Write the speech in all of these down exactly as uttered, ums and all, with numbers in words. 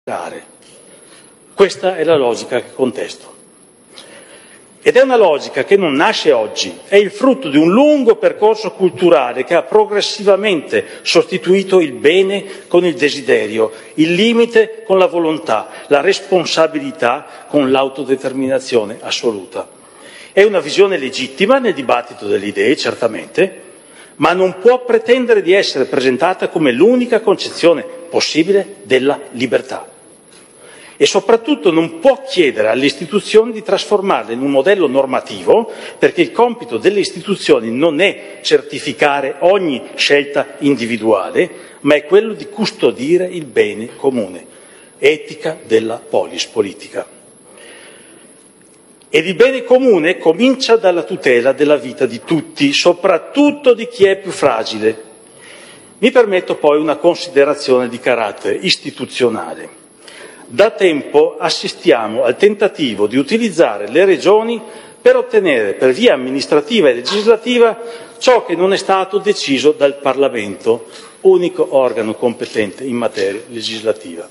Questa è la logica che contesto. Ed è una logica che non nasce oggi, è il frutto di un lungo percorso culturale che ha progressivamente sostituito il bene con il desiderio, il limite con la volontà, la responsabilità con l'autodeterminazione assoluta. È una visione legittima nel dibattito delle idee, certamente, ma non può pretendere di essere presentata come l'unica concezione possibile della libertà. E soprattutto non può chiedere alle istituzioni di trasformarle in un modello normativo, perché il compito delle istituzioni non è certificare ogni scelta individuale, ma è quello di custodire il bene comune, etica della polis politica. Ed il bene comune comincia dalla tutela della vita di tutti, soprattutto di chi è più fragile. Mi permetto poi una considerazione di carattere istituzionale. Da tempo assistiamo al tentativo di utilizzare le regioni per ottenere per via amministrativa e legislativa ciò che non è stato deciso dal Parlamento, unico organo competente in materia legislativa.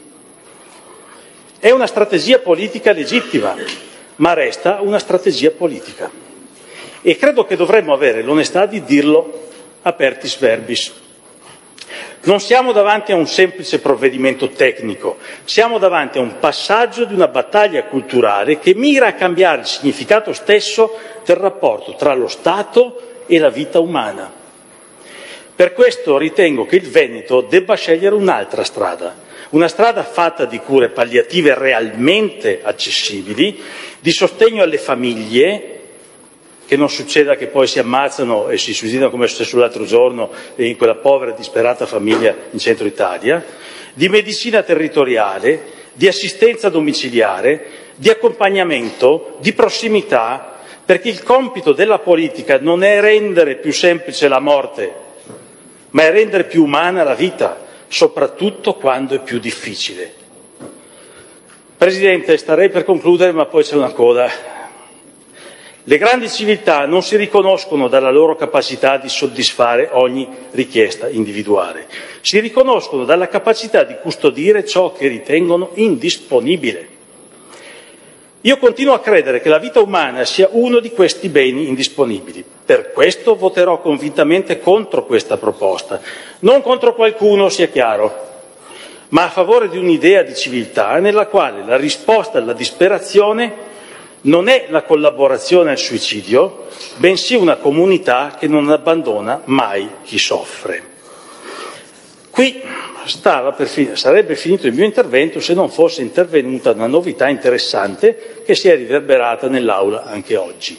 È una strategia politica legittima, ma resta una strategia politica. E credo che dovremmo avere l'onestà di dirlo apertis verbis. Non siamo davanti a un semplice provvedimento tecnico, siamo davanti a un passaggio di una battaglia culturale che mira a cambiare il significato stesso del rapporto tra lo Stato e la vita umana. Per questo ritengo che il Veneto debba scegliere un'altra strada, una strada fatta di cure palliative realmente accessibili, di sostegno alle famiglie, che non succeda che poi si ammazzano e si suicidano come è successo l'altro giorno in quella povera e disperata famiglia in centro Italia, di medicina territoriale, di assistenza domiciliare, di accompagnamento, di prossimità, perché il compito della politica non è rendere più semplice la morte, ma è rendere più umana la vita, soprattutto quando è più difficile. Presidente, starei per concludere, ma poi c'è una coda. Le grandi civiltà non si riconoscono dalla loro capacità di soddisfare ogni richiesta individuale, si riconoscono dalla capacità di custodire ciò che ritengono indisponibile. Io continuo a credere che la vita umana sia uno di questi beni indisponibili. Per questo voterò convintamente contro questa proposta, non contro qualcuno, sia chiaro, ma a favore di un'idea di civiltà nella quale la risposta alla disperazione non è la collaborazione al suicidio, bensì una comunità che non abbandona mai chi soffre. Qui stava per fin- sarebbe finito il mio intervento se non fosse intervenuta una novità interessante che si è riverberata nell'Aula anche oggi.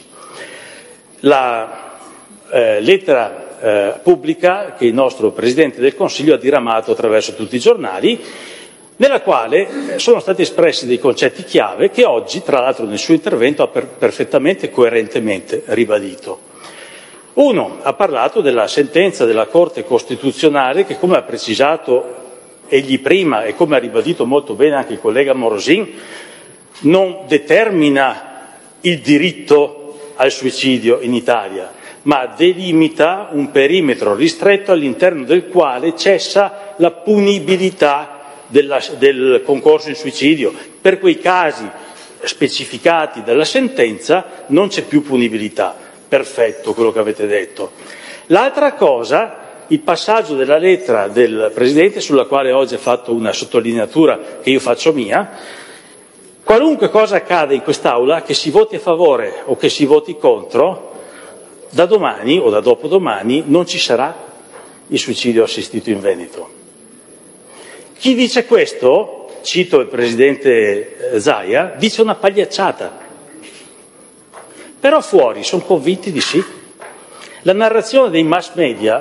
La eh, lettera eh, pubblica che il nostro Presidente del Consiglio ha diramato attraverso tutti i giornali, nella quale sono stati espressi dei concetti chiave che oggi, tra l'altro nel suo intervento, ha per- perfettamente e coerentemente ribadito. Uno, ha parlato della sentenza della Corte Costituzionale che, come ha precisato egli prima e come ha ribadito molto bene anche il collega Morosin, non determina il diritto al suicidio in Italia, ma delimita un perimetro ristretto all'interno del quale cessa la punibilità Della, del concorso in suicidio. Per quei casi specificati dalla sentenza non c'è più punibilità. Perfetto quello che avete detto. L'altra cosa, il passaggio della lettera del Presidente, sulla quale oggi ha fatto una sottolineatura che io faccio mia: qualunque cosa accada in quest'Aula, che si voti a favore o che si voti contro, da domani o da dopodomani non ci sarà il suicidio assistito in Veneto. Chi dice questo, cito il Presidente Zaia, dice una pagliacciata. Però fuori sono convinti di sì. La narrazione dei mass media,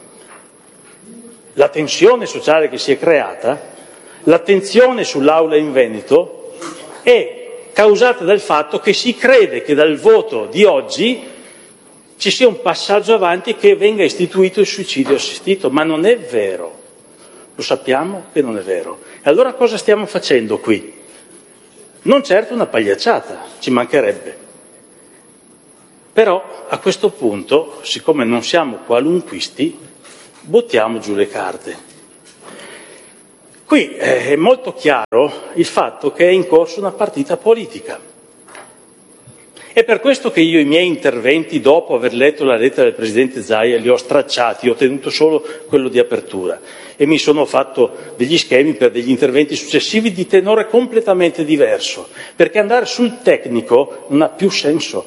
la tensione sociale che si è creata, l'attenzione sull'Aula in Veneto è causata dal fatto che si crede che dal voto di oggi ci sia un passaggio avanti, che venga istituito il suicidio assistito, ma non è vero. Lo sappiamo che non è vero. E allora cosa stiamo facendo qui? Non certo una pagliacciata, ci mancherebbe. Però a questo punto, siccome non siamo qualunquisti, buttiamo giù le carte. Qui è molto chiaro il fatto che è in corso una partita politica. È per questo che io i miei interventi, dopo aver letto la lettera del Presidente Zaia, li ho stracciati, ho tenuto solo quello di apertura e mi sono fatto degli schemi per degli interventi successivi di tenore completamente diverso, perché andare sul tecnico non ha più senso.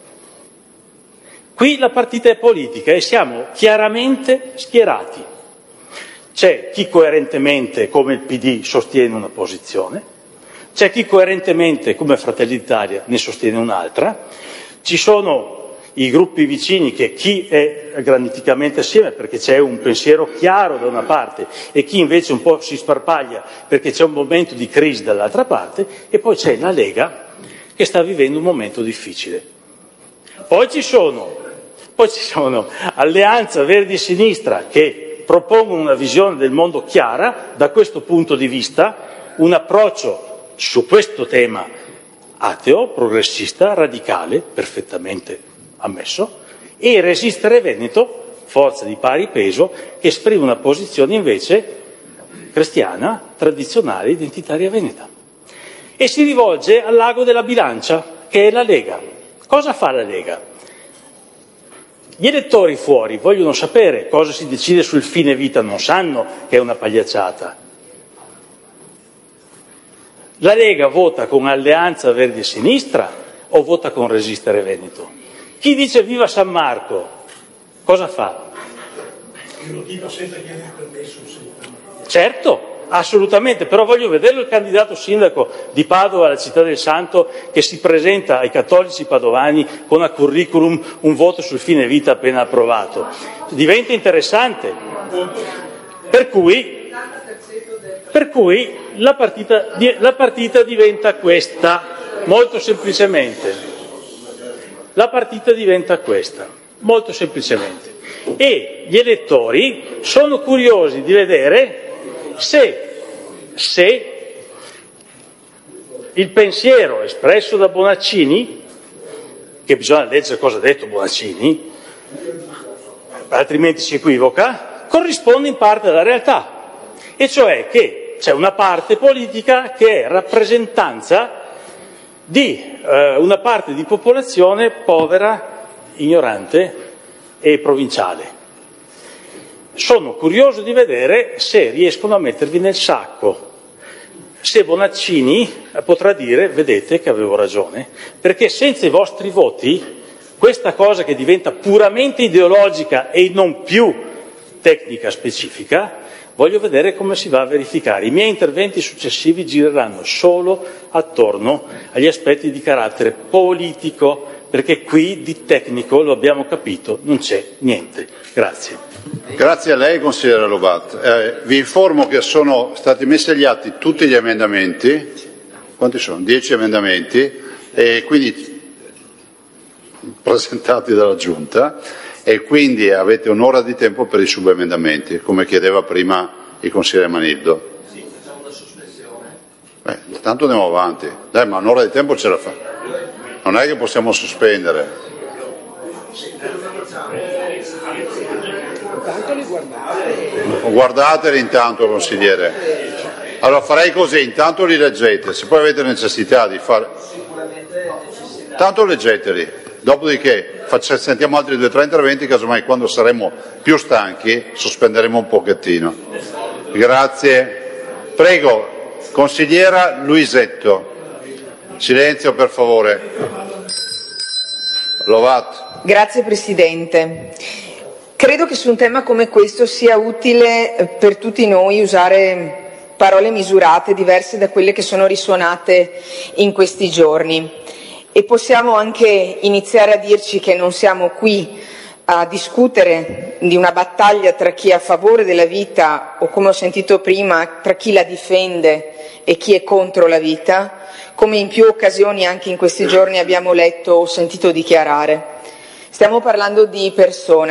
Qui la partita è politica e siamo chiaramente schierati. C'è chi coerentemente, come il P D, sostiene una posizione, c'è chi coerentemente, come Fratelli d'Italia, ne sostiene un'altra, ci sono i gruppi vicini che chi è graniticamente assieme perché c'è un pensiero chiaro da una parte e chi invece un po' si sparpaglia perché c'è un momento di crisi dall'altra parte, e poi c'è la Lega che sta vivendo un momento difficile. Poi ci sono, poi ci sono Alleanza Verdi e Sinistra che propongono una visione del mondo chiara, da questo punto di vista, un approccio su questo tema ateo, progressista, radicale, perfettamente ammesso, e Resistere Veneto, forza di pari peso, che esprime una posizione invece cristiana, tradizionale, identitaria veneta. E si rivolge al lago della bilancia, che è la Lega. Cosa fa la Lega? Gli elettori fuori vogliono sapere cosa si decide sul fine vita, non sanno che è una pagliacciata. La Lega vota con Alleanza Verdi e Sinistra o vota con Resistere Veneto? Chi dice viva San Marco, cosa fa? Io lo dico senza chiedere permesso. Certo, assolutamente, però voglio vederlo il candidato sindaco di Padova, la città del Santo, che si presenta ai cattolici padovani con a curriculum un voto sul fine vita appena approvato. Diventa interessante. Per cui... Per cui la partita, la partita diventa questa, molto semplicemente. La partita diventa questa, molto semplicemente. E gli elettori sono curiosi di vedere se, se il pensiero espresso da Bonaccini, che bisogna leggere cosa ha detto Bonaccini, altrimenti si equivoca, corrisponde in parte alla realtà. E cioè che c'è una parte politica che è rappresentanza di eh, una parte di popolazione povera, ignorante e provinciale. Sono curioso di vedere se riescono a mettervi nel sacco, se Bonaccini potrà dire vedete che avevo ragione, perché senza i vostri voti questa cosa che diventa puramente ideologica e non più tecnica specifica, voglio vedere come si va a verificare. I miei interventi successivi gireranno solo attorno agli aspetti di carattere politico, perché qui di tecnico, lo abbiamo capito, non c'è niente. Grazie. Grazie a lei, consigliere Lobat. Eh, vi informo che sono stati messi agli atti tutti gli emendamenti, quanti sono? Dieci emendamenti, e quindi presentati dalla Giunta, e quindi avete un'ora di tempo per i subemendamenti, come chiedeva prima il consigliere Manildo. Sì, facciamo una sospensione. Beh, tanto andiamo avanti. Dai, ma un'ora di tempo ce la fa. Non è che possiamo sospendere. Intanto li guardate. Guardateli intanto, consigliere. Allora farei così, intanto li leggete, se poi avete necessità di fare... Tanto leggeteli. Dopodiché faccia, sentiamo altri due o tre interventi, casomai quando saremo più stanchi sospenderemo un pochettino. Grazie. Prego, consigliera Luisetto. Silenzio per favore. Lovat. Grazie Presidente. Credo che su un tema come questo sia utile per tutti noi usare parole misurate, diverse da quelle che sono risuonate in questi giorni. E possiamo anche iniziare a dirci che non siamo qui a discutere di una battaglia tra chi è a favore della vita o, come ho sentito prima, tra chi la difende e chi è contro la vita, come in più occasioni anche in questi giorni abbiamo letto o sentito dichiarare. Stiamo parlando di persone,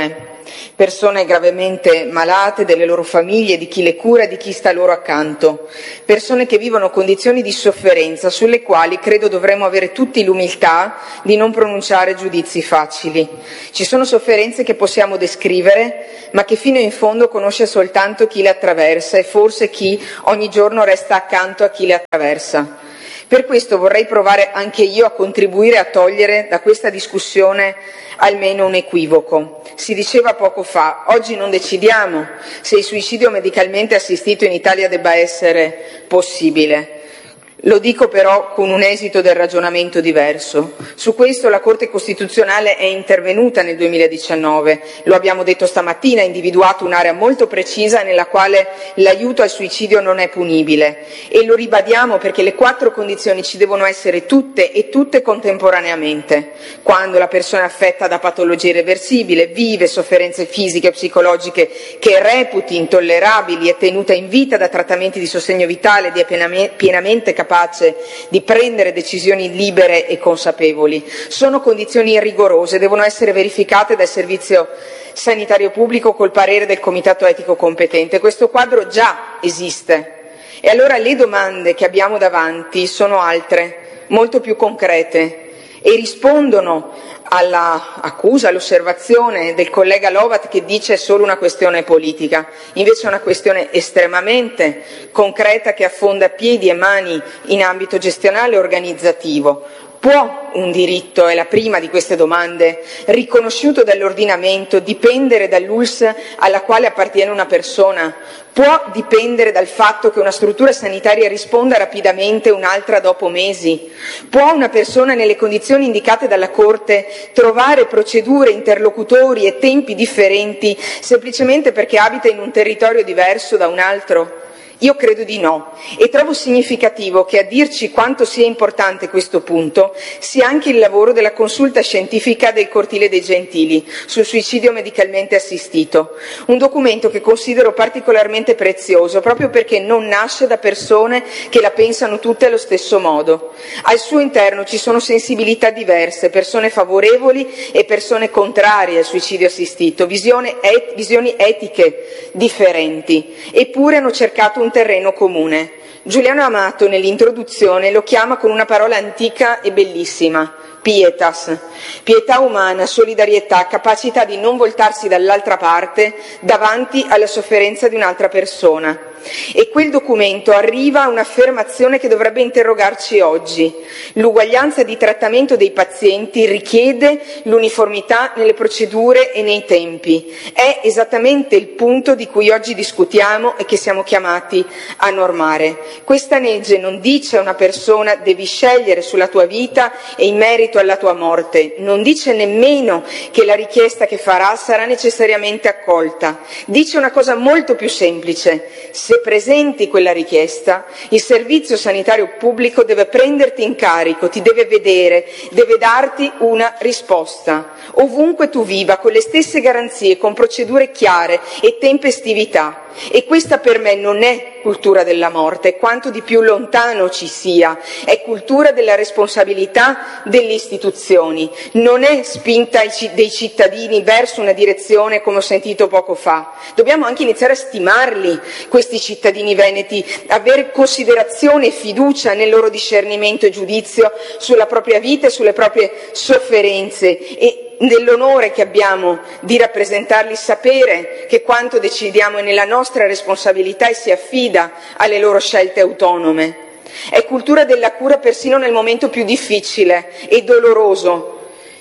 persone gravemente malate, delle loro famiglie, di chi le cura e di chi sta loro accanto, persone che vivono condizioni di sofferenza sulle quali credo dovremmo avere tutti l'umiltà di non pronunciare giudizi facili. Ci sono sofferenze che possiamo descrivere, ma che fino in fondo conosce soltanto chi le attraversa e forse chi ogni giorno resta accanto a chi le attraversa. Per questo vorrei provare anche io a contribuire a togliere da questa discussione almeno un equivoco. Si diceva poco fa, oggi non decidiamo se il suicidio medicalmente assistito in Italia debba essere possibile. Lo dico però con un esito del ragionamento diverso. Su questo la Corte Costituzionale è intervenuta nel duemiladiciannove, lo abbiamo detto stamattina, ha individuato un'area molto precisa nella quale l'aiuto al suicidio non è punibile e lo ribadiamo perché le quattro condizioni ci devono essere tutte e tutte contemporaneamente. Quando la persona è affetta da patologia irreversibile, vive sofferenze fisiche e psicologiche che reputi intollerabili, è tenuta in vita da trattamenti di sostegno vitale ed è pienamente capace capace di prendere decisioni libere e consapevoli. Sono condizioni rigorose, devono essere verificate dal Servizio Sanitario Pubblico col parere del Comitato Etico competente. Questo quadro già esiste e allora le domande che abbiamo davanti sono altre, molto più concrete e rispondono alla accusa, all'osservazione del collega Lovat che dice è solo una questione politica, invece è una questione estremamente concreta che affonda piedi e mani in ambito gestionale e organizzativo. Può un diritto, è la prima di queste domande, riconosciuto dall'ordinamento, dipendere dall'U L S alla quale appartiene una persona? Può dipendere dal fatto che una struttura sanitaria risponda rapidamente e un'altra dopo mesi? Può una persona nelle condizioni indicate dalla Corte trovare procedure, interlocutori e tempi differenti semplicemente perché abita in un territorio diverso da un altro? Io credo di no e trovo significativo che a dirci quanto sia importante questo punto sia anche il lavoro della consulta scientifica del Cortile dei Gentili sul suicidio medicalmente assistito, un documento che considero particolarmente prezioso proprio perché non nasce da persone che la pensano tutte allo stesso modo. Al suo interno ci sono sensibilità diverse, persone favorevoli e persone contrarie al suicidio assistito, visione et- visioni etiche differenti, eppure hanno cercato un un terreno comune. Giuliano Amato nell'introduzione lo chiama con una parola antica e bellissima, pietas, pietà umana, solidarietà, capacità di non voltarsi dall'altra parte davanti alla sofferenza di un'altra persona. E quel documento arriva a un'affermazione che dovrebbe interrogarci oggi. L'uguaglianza di trattamento dei pazienti richiede l'uniformità nelle procedure e nei tempi. È esattamente il punto di cui oggi discutiamo e che siamo chiamati a normare. Questa legge non dice a una persona devi scegliere sulla tua vita e in merito alla tua morte, non dice nemmeno che la richiesta che farà sarà necessariamente accolta. Dice una cosa molto più semplice: se presenti quella richiesta, il Servizio Sanitario Pubblico deve prenderti in carico, ti deve vedere, deve darti una risposta, ovunque tu viva, con le stesse garanzie, con procedure chiare e tempestività. E questa per me non è cultura della morte, quanto di più lontano ci sia, è cultura della responsabilità delle istituzioni, non è spinta dei cittadini verso una direzione come ho sentito poco fa. Dobbiamo anche iniziare a stimarli, questi cittadini veneti, avere considerazione e fiducia nel loro discernimento e giudizio sulla propria vita e sulle proprie sofferenze e nell'onore che abbiamo di rappresentarli, sapere che quanto decidiamo è nella nostra responsabilità e si affida alle loro scelte autonome. È cultura della cura persino nel momento più difficile e doloroso,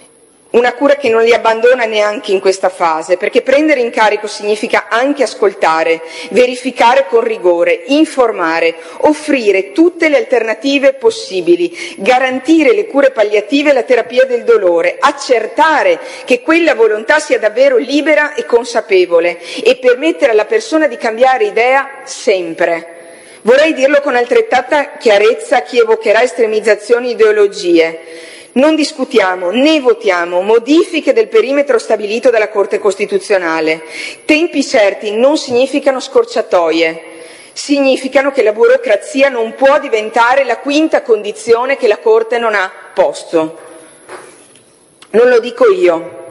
una cura che non li abbandona neanche in questa fase, perché prendere in carico significa anche ascoltare, verificare con rigore, informare, offrire tutte le alternative possibili, garantire le cure palliative e la terapia del dolore, accertare che quella volontà sia davvero libera e consapevole e permettere alla persona di cambiare idea sempre. Vorrei dirlo con altrettanta chiarezza a chi evocherà estremizzazioni e ideologie. Non discutiamo né votiamo modifiche del perimetro stabilito dalla Corte Costituzionale. Tempi certi non significano scorciatoie, significano che la burocrazia non può diventare la quinta condizione che la Corte non ha posto. Non lo dico io,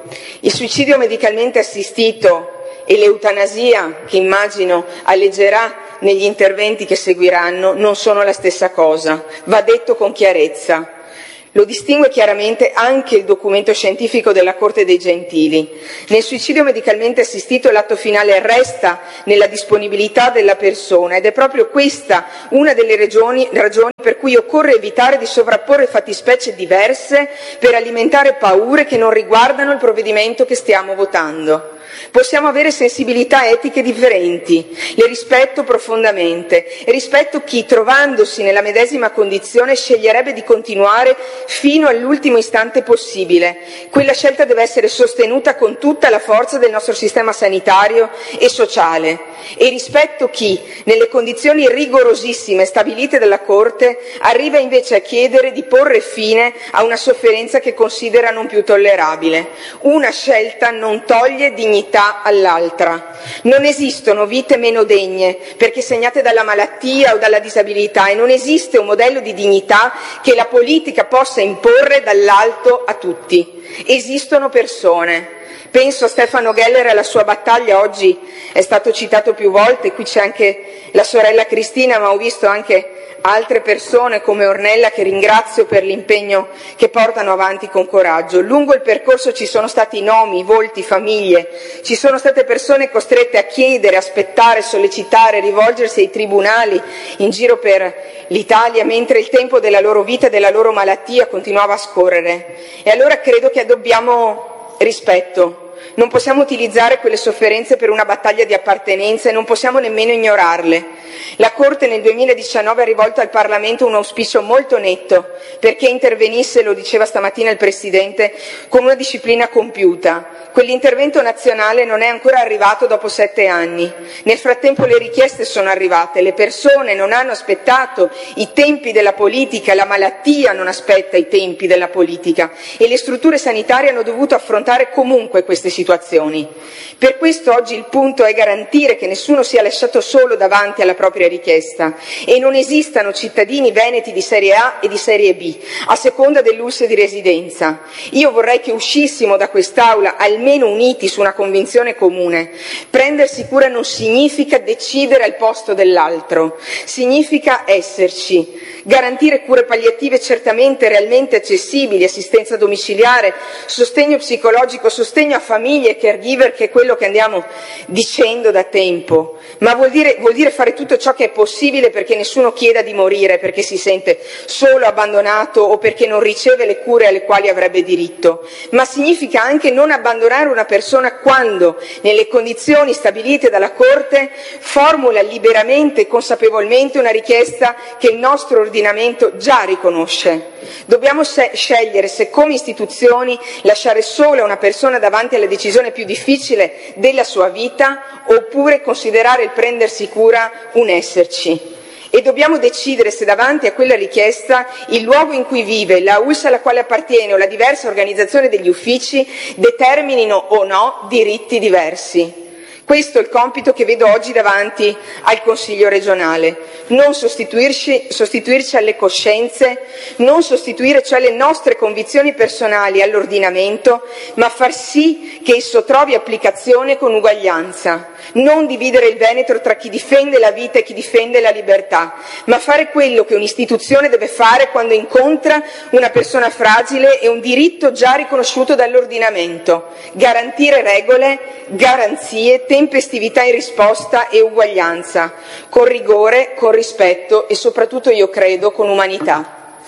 Il suicidio medicalmente assistito e l'eutanasia, che immagino alleggerà negli interventi che seguiranno, non sono la stessa cosa. Va detto con chiarezza. Lo distingue chiaramente anche il documento scientifico della Corte dei Gentili. Nel suicidio medicalmente assistito l'atto finale resta nella disponibilità della persona ed è proprio questa una delle ragioni, ragioni per cui occorre evitare di sovrapporre fattispecie diverse per alimentare paure che non riguardano il provvedimento che stiamo votando. Possiamo avere sensibilità etiche differenti, le rispetto profondamente e rispetto chi, trovandosi nella medesima condizione, sceglierebbe di continuare fino all'ultimo istante possibile. Quella scelta deve essere sostenuta con tutta la forza del nostro sistema sanitario e sociale. E rispetto chi, nelle condizioni rigorosissime stabilite dalla Corte, arriva invece a chiedere di porre fine a una sofferenza che considera non più tollerabile. Una scelta non toglie dignità all'altra. Non esistono vite meno degne perché segnate dalla malattia o dalla disabilità, e non esiste un modello di dignità che la politica possa imporre dall'alto a tutti. Esistono persone. Penso a Stefano Geller e alla sua battaglia, oggi è stato citato più volte, qui c'è anche la sorella Cristina, ma ho visto anche altre persone come Ornella che ringrazio per l'impegno che portano avanti con coraggio. Lungo il percorso ci sono stati nomi, volti, famiglie, ci sono state persone costrette a chiedere, aspettare, sollecitare, rivolgersi ai tribunali in giro per l'Italia mentre il tempo della loro vita e della loro malattia continuava a scorrere. E allora credo che dobbiamo rispetto. Non possiamo utilizzare quelle sofferenze per una battaglia di appartenenza e non possiamo nemmeno ignorarle. La Corte nel duemiladiciannove ha rivolto al Parlamento un auspicio molto netto perché intervenisse, lo diceva stamattina il Presidente, con una disciplina compiuta. Quell'intervento nazionale non è ancora arrivato dopo sette anni. Nel frattempo le richieste sono arrivate, le persone non hanno aspettato i tempi della politica, la malattia non aspetta i tempi della politica e le strutture sanitarie hanno dovuto affrontare comunque queste situazioni. Per questo oggi il punto è garantire che nessuno sia lasciato solo davanti alla propria richiesta e non esistano cittadini veneti di serie A e di serie B, a seconda del lusso di residenza. Io vorrei che uscissimo da quest'Aula almeno uniti su una convinzione comune. Prendersi cura non significa decidere al posto dell'altro, significa esserci. Garantire cure palliative certamente realmente accessibili, assistenza domiciliare, sostegno psicologico, sostegno a famiglie e caregiver, che è quello che andiamo dicendo da tempo, ma vuol dire, vuol dire fare tutto ciò che è possibile perché nessuno chieda di morire perché si sente solo, abbandonato o perché non riceve le cure alle quali avrebbe diritto, ma significa anche non abbandonare una persona quando, nelle condizioni stabilite dalla Corte, formula liberamente e consapevolmente una richiesta che il nostro ordinamento già riconosce. Dobbiamo scegliere se come istituzioni lasciare sola una persona davanti alla decisione più difficile della sua vita oppure considerare il prendersi cura un esserci. E dobbiamo decidere se davanti a quella richiesta il luogo in cui vive, la U L S alla quale appartiene o la diversa organizzazione degli uffici determinino o no diritti diversi. Questo è il compito che vedo oggi davanti al Consiglio regionale, non sostituirci, sostituirci alle coscienze, non sostituire cioè le nostre convinzioni personali all'ordinamento, ma far sì che esso trovi applicazione con uguaglianza, non dividere il Veneto tra chi difende la vita e chi difende la libertà, ma fare quello che un'istituzione deve fare quando incontra una persona fragile e un diritto già riconosciuto dall'ordinamento, garantire regole, garanzie, tempestività in risposta e uguaglianza, con rigore, con rispetto e soprattutto, io credo, con umanità.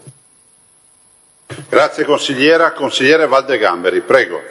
Grazie consigliera. Consigliere Valdegamberi, prego.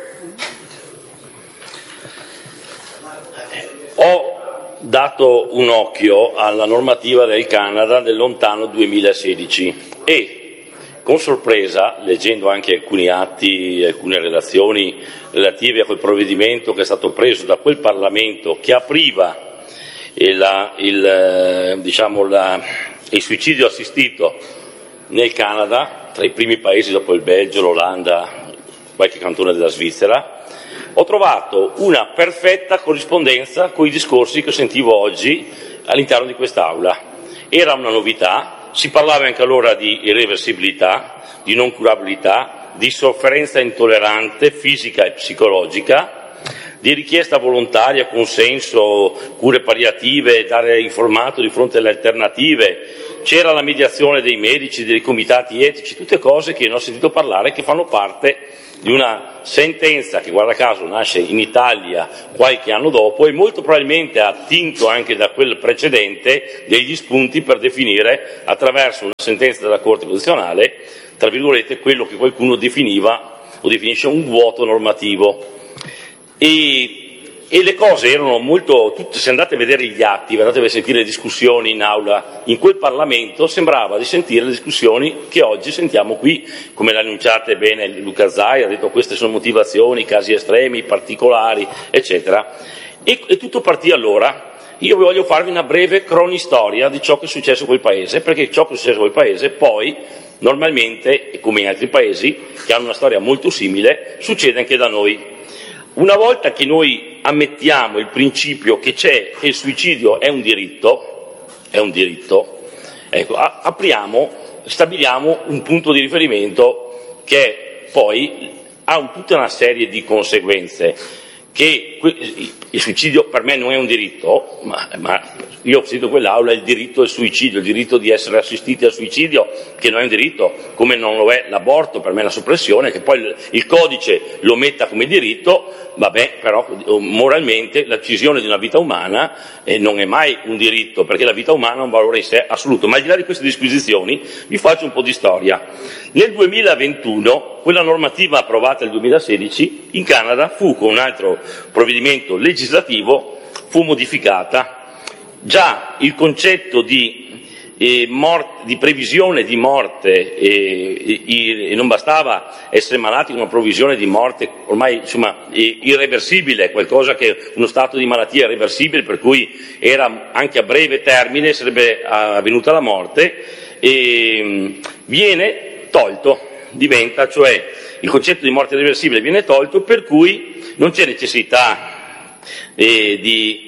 Ho dato un occhio alla normativa del Canada del lontano duemilasedici e con sorpresa, leggendo anche alcuni atti, alcune relazioni relative a quel provvedimento che è stato preso da quel Parlamento che apriva il, il, diciamo la, il suicidio assistito nel Canada, tra i primi paesi dopo il Belgio, l'Olanda, qualche cantone della Svizzera, ho trovato una perfetta corrispondenza con i discorsi che sentivo oggi all'interno di quest'Aula. Era una novità. Si parlava anche allora di irreversibilità, di non curabilità, di sofferenza intollerante fisica e psicologica, di richiesta volontaria, consenso, cure palliative, dare informato di fronte alle alternative, c'era la mediazione dei medici, dei comitati etici, tutte cose che non ho sentito parlare, che fanno parte di una sentenza che, guarda caso, nasce in Italia qualche anno dopo e molto probabilmente ha attinto anche da quel precedente degli spunti per definire, attraverso una sentenza della Corte Costituzionale, tra virgolette, quello che qualcuno definiva o definisce un vuoto normativo. E, e le cose erano molto, tutte, se andate a vedere gli atti, andate a sentire le discussioni in aula, in quel Parlamento sembrava di sentire le discussioni che oggi sentiamo qui, come le annunciate bene Luca Zaia, ha detto queste sono motivazioni, casi estremi, particolari, eccetera. E, e tutto partì allora. Io voglio farvi una breve cronistoria di ciò che è successo in quel paese, perché ciò che è successo in quel paese poi, normalmente, come in altri paesi, che hanno una storia molto simile, succede anche da noi. Una volta che noi ammettiamo il principio che c'è, che il suicidio è un diritto, è un diritto, ecco, apriamo, stabiliamo un punto di riferimento che poi ha un, tutta una serie di conseguenze, che il suicidio per me non è un diritto, ma, ma io ho sentito quell'aula, il diritto al suicidio, il diritto di essere assistiti al suicidio, che non è un diritto, come non lo è l'aborto, per me è la soppressione, che poi il, il codice lo metta come diritto, vabbè, però moralmente l'uccisione di una vita umana eh, non è mai un diritto, perché la vita umana ha un valore in sé assoluto. Ma al di là di queste disquisizioni vi faccio un po' di storia. Nel duemilaventuno, quella normativa approvata nel duemilasedici, in Canada fu, con un altro provvedimento legislativo, fu modificata. Già il concetto di, eh, mort- di previsione di morte, eh, e, e non bastava essere malati con una previsione di morte ormai insomma, irreversibile, qualcosa che uno stato di malattia irreversibile, per cui era anche a breve termine sarebbe avvenuta la morte, e viene tolto, diventa, cioè il concetto di morte irreversibile viene tolto, per cui non c'è necessità eh, di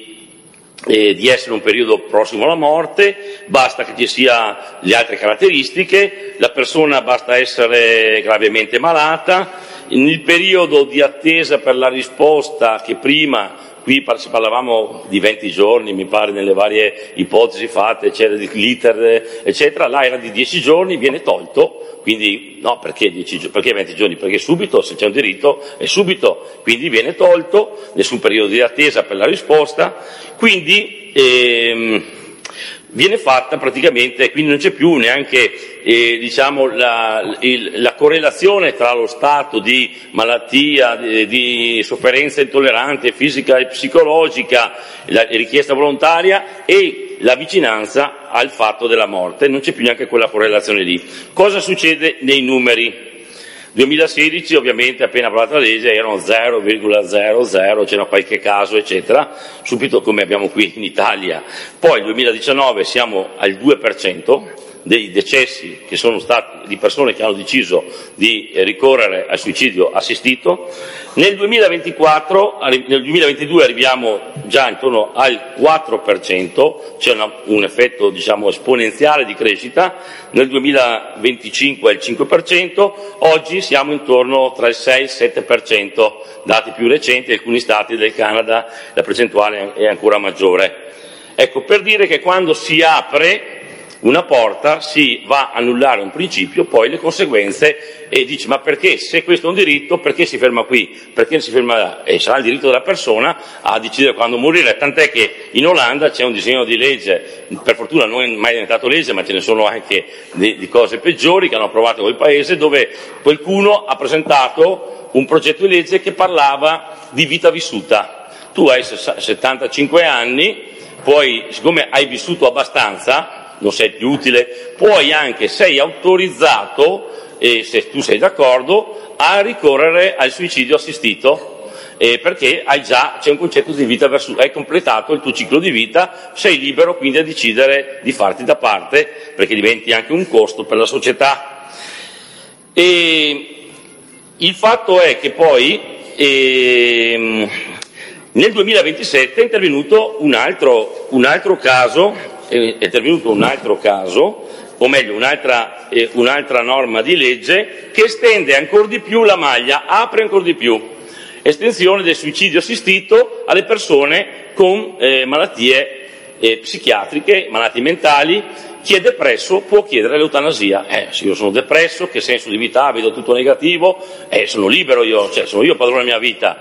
Eh, di essere un periodo prossimo alla morte, basta che ci sia le altre caratteristiche, la persona basta essere gravemente malata, nel periodo di attesa per la risposta, che prima qui parlavamo di venti giorni, mi pare, nelle varie ipotesi fatte, c'era di l'iter, eccetera, là era di dieci giorni, viene tolto, quindi no, perché, dieci, perché venti giorni? Perché subito, se c'è un diritto, è subito, quindi viene tolto, nessun periodo di attesa per la risposta, quindi ehm, viene fatta praticamente, quindi non c'è più neanche eh, diciamo la, il, la correlazione tra lo stato di malattia, di, di sofferenza intollerante fisica e psicologica, la richiesta volontaria e la vicinanza al fatto della morte, non c'è più neanche quella correlazione lì. Cosa succede nei numeri? duemilasedici ovviamente appena approvata la legge erano zero virgola zero zero, c'era qualche caso eccetera, subito come abbiamo qui in Italia. Poi nel duemiladiciannove siamo al due per cento dei decessi che sono stati di persone che hanno deciso di ricorrere al suicidio assistito. Nel duemilaventiquattro, nel duemilaventidue arriviamo già intorno al quattro per cento, c'è una, un effetto diciamo esponenziale di crescita, nel duemilaventicinque è il cinque per cento, oggi siamo intorno tra il sei e il sette per cento, dati più recenti, in alcuni stati del Canada la percentuale è ancora maggiore. Ecco, per dire che quando si apre una porta si va a annullare un principio, poi le conseguenze, e dice ma perché se questo è un diritto perché si ferma qui, perché si ferma là? E sarà il diritto della persona a decidere quando morire, tant'è che in Olanda c'è un disegno di legge, per fortuna non è mai diventato legge ma ce ne sono anche di, di cose peggiori che hanno approvato quel paese, dove qualcuno ha presentato un progetto di legge che parlava di vita vissuta. Tu hai settantacinque anni, poi siccome hai vissuto abbastanza non sei più utile, puoi anche, sei autorizzato, e se tu sei d'accordo, a ricorrere al suicidio assistito, eh, perché hai già, c'è un concetto di vita verso, hai completato il tuo ciclo di vita, sei libero quindi a decidere di farti da parte, perché diventi anche un costo per la società. E il fatto è che poi ehm, nel duemilaventisette è intervenuto un altro, un altro caso, è intervenuto un altro caso o meglio un'altra, eh, un'altra norma di legge che estende ancora di più la maglia, apre ancora di più, estensione del suicidio assistito alle persone con eh, malattie eh, psichiatriche, malattie mentali. Chi è depresso può chiedere l'eutanasia. Eh, se io sono depresso, che senso di vita vedo tutto negativo, eh, sono libero io, cioè sono io padrone della mia vita.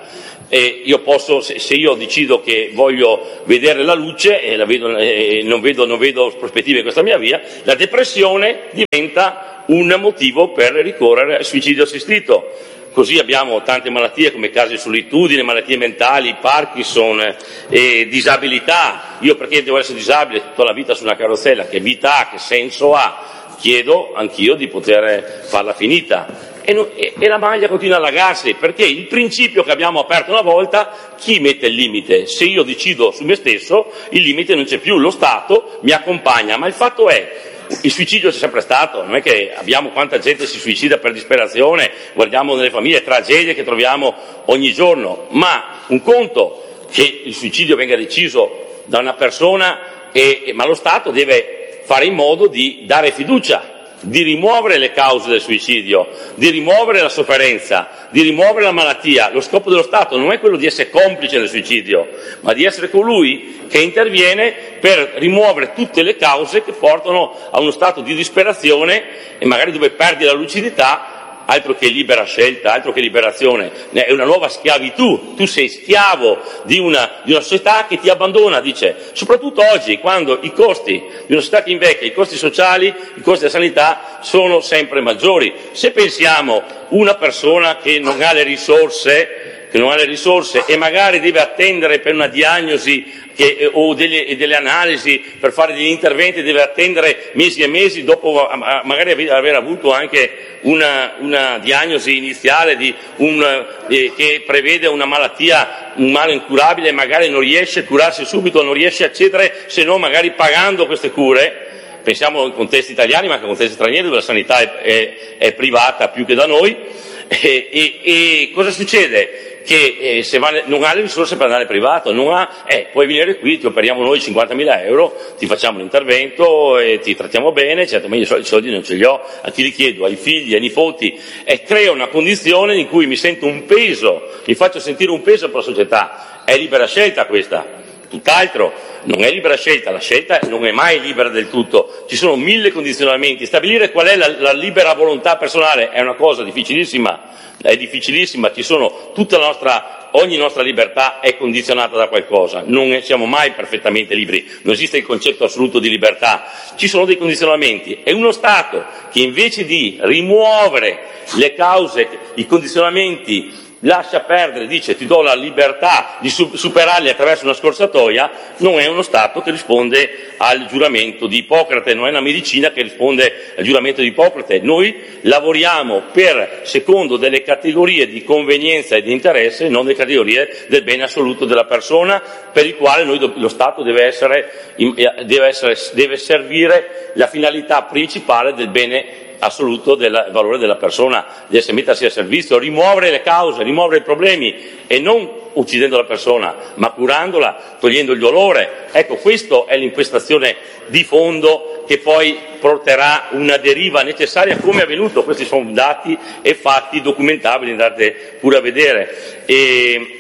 E io posso, se, se io decido che voglio vedere la luce e la vedo, eh, non, vedo, non vedo prospettive in questa mia via, la depressione diventa un motivo per ricorrere al suicidio assistito. Così abbiamo tante malattie come casi di solitudine, malattie mentali, Parkinson, eh, disabilità. Io perché devo essere disabile tutta la vita su una carrozzella? Che vita ha? Che senso ha? Chiedo anch'io di poter farla finita. E, non, e, e la maglia continua a allagarsi, perché il principio che abbiamo aperto una volta, chi mette il limite? Se io decido su me stesso, il limite non c'è più, lo Stato mi accompagna, ma il fatto è, il suicidio c'è sempre stato, non è che abbiamo quanta gente si suicida per disperazione, guardiamo nelle famiglie tragedie che troviamo ogni giorno, ma un conto che il suicidio venga deciso da una persona, e, ma lo Stato deve fare in modo di dare fiducia, di rimuovere le cause del suicidio, di rimuovere la sofferenza, di rimuovere la malattia. Lo scopo dello Stato non è quello di essere complice del suicidio, ma di essere colui che interviene per rimuovere tutte le cause che portano a uno stato di disperazione e magari dove perdi la lucidità. Altro che libera scelta, altro che liberazione, è una nuova schiavitù. Tu sei schiavo di una, di una società che ti abbandona, dice, soprattutto oggi, quando i costi di una società che invecchia, i costi sociali, i costi della sanità sono sempre maggiori. Se pensiamo una persona che non ha le risorse, che non ha le risorse e magari deve attendere per una diagnosi che, o delle, delle analisi per fare degli interventi, deve attendere mesi e mesi dopo magari aver avuto anche una, una diagnosi iniziale di un, eh, che prevede una malattia, un male incurabile, e magari non riesce a curarsi subito, non riesce a accedere se non magari pagando queste cure. Pensiamo in contesti italiani ma anche in contesti stranieri dove la sanità è, è, è privata più che da noi. E, e, e cosa succede? Che eh, se va, non ha le risorse per andare privato, non ha, eh, puoi venire qui, ti operiamo noi cinquantamila euro, ti facciamo l'intervento e ti trattiamo bene, certo, ma io i soldi non ce li ho, a chi li chiedo? Ai figli, ai nipoti, e crea una condizione in cui mi sento un peso, mi faccio sentire un peso per la società. È libera scelta questa, tutt'altro, non è libera scelta, la scelta non è mai libera del tutto, ci sono mille condizionamenti, stabilire qual è la, la libera volontà personale è una cosa difficilissima, è difficilissima, ci sono tutta la nostra, ogni nostra libertà è condizionata da qualcosa, non siamo mai perfettamente liberi, non esiste il concetto assoluto di libertà, ci sono dei condizionamenti, e uno Stato che invece di rimuovere le cause, i condizionamenti, lascia perdere, dice ti do la libertà di superarli attraverso una scorsatoia, non è uno Stato che risponde al giuramento di Ippocrate, non è una medicina che risponde al giuramento di Ippocrate. Noi lavoriamo per secondo delle categorie di convenienza e di interesse, non delle categorie del bene assoluto della persona, per il quale noi, lo Stato deve essere, deve essere, deve servire la finalità principale del bene assoluto del valore della persona, di essere mettersi a servizio, rimuovere le cause, rimuovere i problemi, e non uccidendo la persona, ma curandola, togliendo il dolore. Ecco, questa è l'impostazione di fondo che poi porterà una deriva necessaria, come è avvenuto. Questi sono dati e fatti documentabili, andate pure a vedere. E,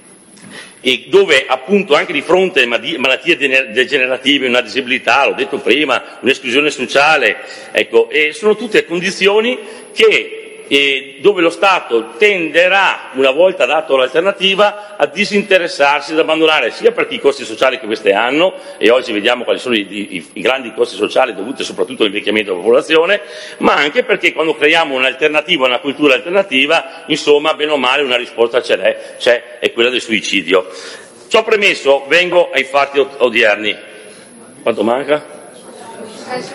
e dove appunto anche di fronte a malattie degenerative, una disabilità, l'ho detto prima, un'esclusione sociale, ecco, e sono tutte condizioni che e dove lo Stato tenderà, una volta dato l'alternativa, a disinteressarsi, ad abbandonare, sia per i costi sociali che queste hanno, e oggi vediamo quali sono i, i, i grandi costi sociali dovuti soprattutto all'invecchiamento della popolazione, ma anche perché quando creiamo un'alternativa, una cultura alternativa, insomma, bene o male una risposta ce l'è, c'è, è quella del suicidio. Ciò premesso, vengo ai fatti odierni. Quanto manca?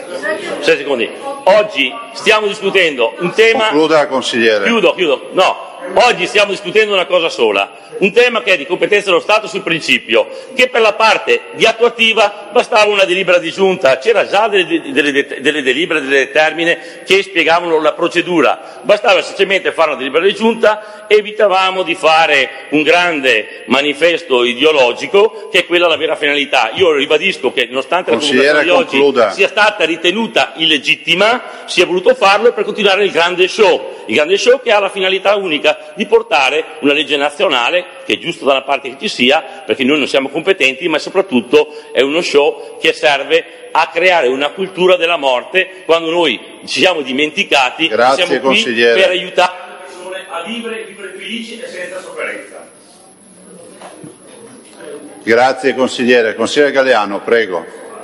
sei secondi. Oggi stiamo discutendo un tema. Concluda, consigliere. Chiudo, chiudo. No, oggi stiamo discutendo una cosa sola, un tema che è di competenza dello Stato sul principio che per la parte di attuativa bastava una delibera di giunta, c'era già delle, delle, delle delibere, delle determine che spiegavano la procedura, bastava semplicemente fare una delibera di giunta, evitavamo di fare un grande manifesto ideologico che è quella la vera finalità. Io ribadisco che nonostante la comunicazione di oggi concluda. sia stata ritenuta illegittima, si è voluto farlo per continuare il grande show, il grande show che ha la finalità unica di portare una legge nazionale, che è giusto da una parte che ci sia, perché noi non siamo competenti, ma soprattutto è uno show che serve a creare una cultura della morte quando noi ci siamo dimenticati che siamo qui consigliere. per aiutare le persone a vivere, vivere felici e senza sofferenza. Grazie consigliere. Consigliere Galeano, prego.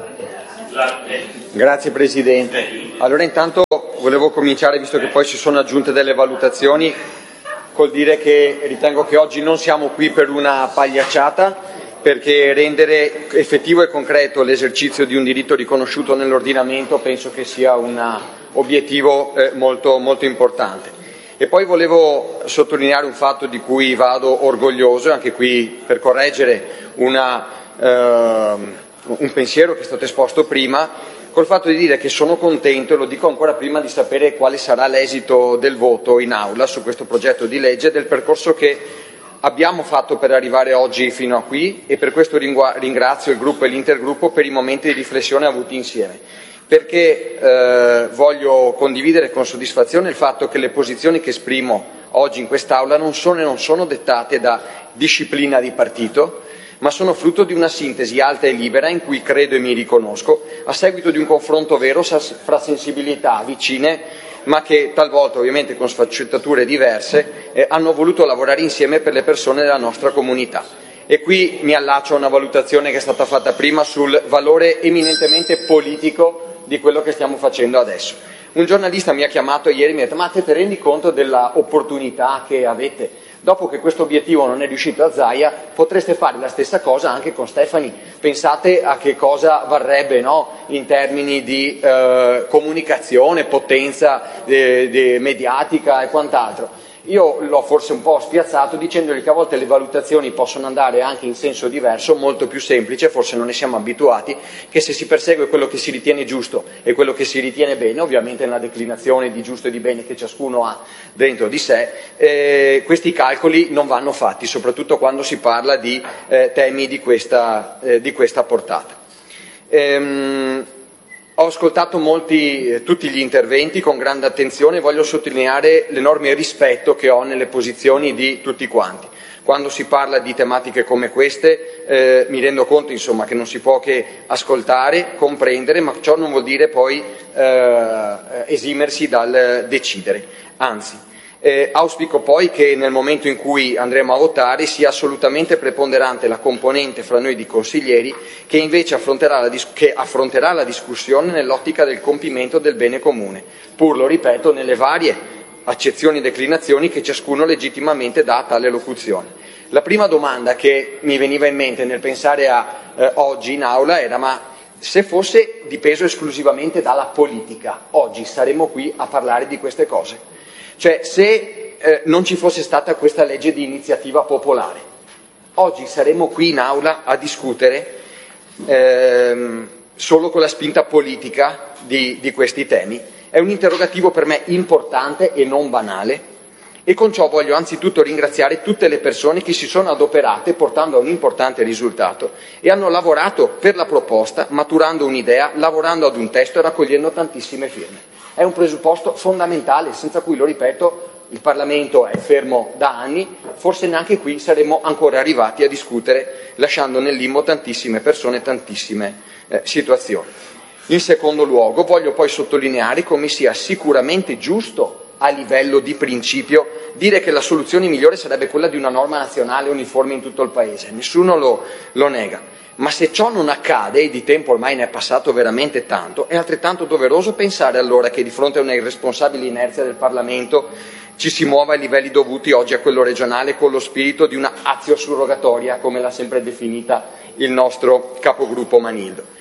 Grazie Presidente. Allora intanto volevo cominciare, visto che poi si sono aggiunte delle valutazioni, col dire che ritengo che oggi non siamo qui per una pagliacciata, perché rendere effettivo e concreto l'esercizio di un diritto riconosciuto nell'ordinamento penso che sia un obiettivo eh, molto, molto importante. E poi volevo sottolineare un fatto di cui vado orgoglioso, anche qui per correggere una, eh, un pensiero che è stato esposto prima, col fatto di dire che sono contento, e lo dico ancora prima di sapere quale sarà l'esito del voto in aula su questo progetto di legge, del percorso che abbiamo fatto per arrivare oggi fino a qui, e per questo ringrazio il gruppo e l'intergruppo per i momenti di riflessione avuti insieme, perché eh, voglio condividere con soddisfazione il fatto che le posizioni che esprimo oggi in quest'Aula non sono e non sono dettate da disciplina di partito, ma sono frutto di una sintesi alta e libera in cui credo e mi riconosco, a seguito di un confronto vero fra sensibilità vicine, ma che talvolta, ovviamente con sfaccettature diverse, eh, hanno voluto lavorare insieme per le persone della nostra comunità. E qui mi allaccio a una valutazione che è stata fatta prima sul valore eminentemente politico di quello che stiamo facendo adesso. Un giornalista mi ha chiamato ieri e mi ha detto: ma te, te rendi conto della opportunità che avete? Dopo che questo obiettivo non è riuscito a Zaia, potreste fare la stessa cosa anche con Stefani. Pensate a che cosa varrebbe, no? In termini di eh, comunicazione, potenza de, de mediatica e quant'altro. Io l'ho forse un po' spiazzato dicendogli che a volte le valutazioni possono andare anche in senso diverso, molto più semplice, forse non ne siamo abituati, che se si persegue quello che si ritiene giusto e quello che si ritiene bene, ovviamente nella declinazione di giusto e di bene che ciascuno ha dentro di sé, eh, questi calcoli non vanno fatti, soprattutto quando si parla di eh, temi di questa, eh, di questa portata. Ehm, Ho ascoltato molti, eh, tutti gli interventi con grande attenzione e voglio sottolineare l'enorme rispetto che ho nelle posizioni di tutti quanti. Quando si parla di tematiche come queste eh, mi rendo conto insomma, che non si può che ascoltare, comprendere, ma ciò non vuol dire poi eh, esimersi dal decidere, anzi. Eh, auspico poi che nel momento in cui andremo a votare sia assolutamente preponderante la componente fra noi di consiglieri che invece affronterà la, dis- che affronterà la discussione nell'ottica del compimento del bene comune, pur, lo ripeto, nelle varie accezioni e declinazioni che ciascuno legittimamente dà a tale locuzione. La prima domanda che mi veniva in mente nel pensare a eh, oggi in aula era: ma se fosse dipeso esclusivamente dalla politica, oggi saremmo qui a parlare di queste cose? Cioè, se eh, non ci fosse stata questa legge di iniziativa popolare, oggi saremmo qui in aula a discutere ehm, solo con la spinta politica di, di questi temi? È un interrogativo per me importante e non banale, e con ciò voglio anzitutto ringraziare tutte le persone che si sono adoperate portando a un importante risultato e hanno lavorato per la proposta, maturando un'idea, lavorando ad un testo e raccogliendo tantissime firme. È un presupposto fondamentale, senza cui, lo ripeto, il Parlamento è fermo da anni, forse neanche qui saremmo ancora arrivati a discutere, lasciando nel limbo tantissime persone e tantissime eh, situazioni. In secondo luogo, voglio poi sottolineare come sia sicuramente giusto, a livello di principio, dire che la soluzione migliore sarebbe quella di una norma nazionale uniforme in tutto il Paese. Nessuno lo, lo nega. Ma se ciò non accade, e di tempo ormai ne è passato veramente tanto, è altrettanto doveroso pensare allora che di fronte a una irresponsabile inerzia del Parlamento ci si muova ai livelli dovuti oggi a quello regionale con lo spirito di una azio surrogatoria, come l'ha sempre definita il nostro capogruppo Manildo.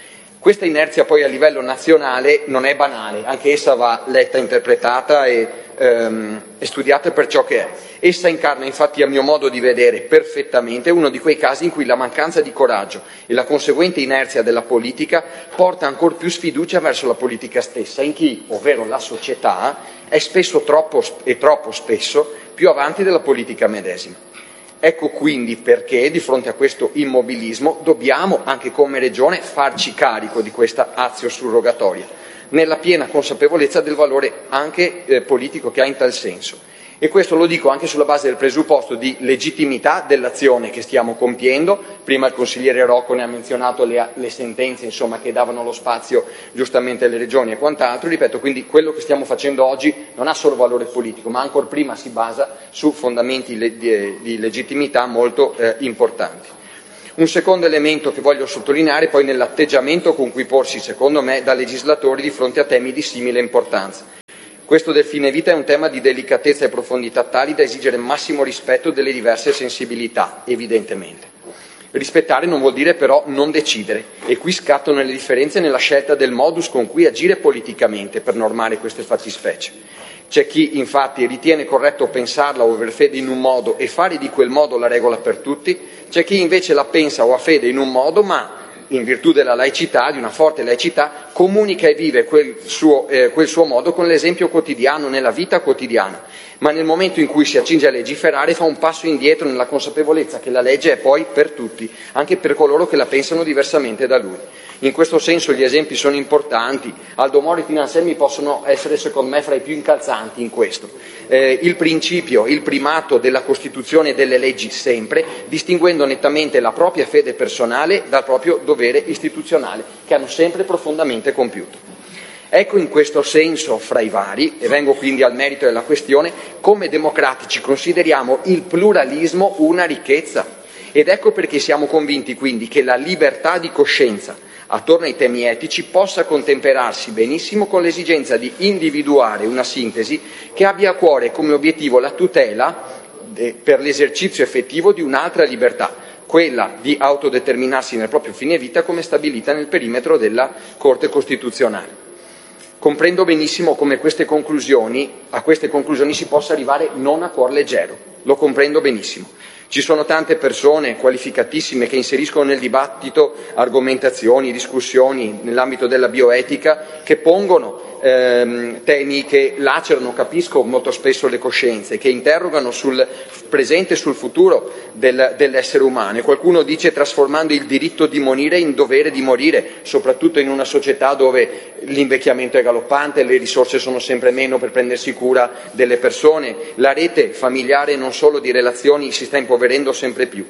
Questa inerzia poi a livello nazionale non è banale, anche essa va letta, interpretata e, ehm, e studiata per ciò che è. Essa incarna infatti, a mio modo di vedere, perfettamente uno di quei casi in cui la mancanza di coraggio e la conseguente inerzia della politica porta ancor più sfiducia verso la politica stessa, in chi, ovvero la società, è spesso troppo e troppo spesso più avanti della politica medesima. Ecco quindi perché, di fronte a questo immobilismo, dobbiamo, anche come Regione, farci carico di questa azio surrogatoria, nella piena consapevolezza del valore anche eh, politico che ha in tal senso. E questo lo dico anche sulla base del presupposto di legittimità dell'azione che stiamo compiendo. Prima il consigliere Rocco ne ha menzionato le, le sentenze, insomma, che davano lo spazio giustamente alle regioni e quant'altro. Ripeto, quindi quello che stiamo facendo oggi non ha solo valore politico, ma ancor prima si basa su fondamenti le, di, di legittimità molto eh, importanti. Un secondo elemento che voglio sottolineare poi nell'atteggiamento con cui porsi, secondo me, da legislatori di fronte a temi di simile importanza. Questo del fine vita è un tema di delicatezza e profondità tali da esigere massimo rispetto delle diverse sensibilità, evidentemente. Rispettare non vuol dire però non decidere, e qui scattano le differenze nella scelta del modus con cui agire politicamente per normare queste fattispecie. C'è chi infatti ritiene corretto pensarla o aver fede in un modo e fare di quel modo la regola per tutti, c'è chi invece la pensa o ha fede in un modo ma, in virtù della laicità, di una forte laicità, comunica e vive quel suo, eh, quel suo modo con l'esempio quotidiano, nella vita quotidiana, ma nel momento in cui si accinge a legiferare fa un passo indietro nella consapevolezza che la legge è poi per tutti, anche per coloro che la pensano diversamente da lui. In questo senso gli esempi sono importanti. Aldo Moro e Tina Anselmi possono essere, secondo me, fra i più incalzanti in questo. Eh, il principio, il primato della Costituzione e delle leggi sempre, distinguendo nettamente la propria fede personale dal proprio dovere istituzionale, che hanno sempre profondamente compiuto. Ecco in questo senso, fra i vari, e vengo quindi al merito della questione, come democratici consideriamo il pluralismo una ricchezza. Ed ecco perché siamo convinti quindi che la libertà di coscienza attorno ai temi etici possa contemperarsi benissimo con l'esigenza di individuare una sintesi che abbia a cuore come obiettivo la tutela de, per l'esercizio effettivo di un'altra libertà, quella di autodeterminarsi nel proprio fine vita come stabilita nel perimetro della Corte Costituzionale. Comprendo benissimo come queste conclusioni, a queste conclusioni si possa arrivare non a cuor leggero, lo comprendo benissimo. Ci sono tante persone qualificatissime che inseriscono nel dibattito argomentazioni, discussioni nell'ambito della bioetica che pongono ehm, temi che lacerano, capisco, molto spesso le coscienze, che interrogano sul presente e sul futuro del, dell'essere umano. E qualcuno dice trasformando il diritto di morire in dovere di morire, soprattutto in una società dove l'invecchiamento è galoppante, le risorse sono sempre meno per prendersi cura delle persone, la rete familiare non solo di relazioni si sta impoverendo sempre più.